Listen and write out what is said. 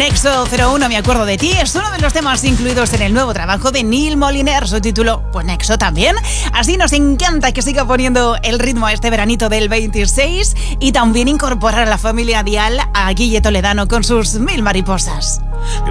Nexo 01, me acuerdo de ti, es uno de los temas incluidos en el nuevo trabajo de Neil Moliner, su título, pues Nexo también. Así nos encanta que siga poniendo el ritmo a este veranito del 26 y también incorporar a la familia Dial a Guille Toledano con sus 1000 mariposas.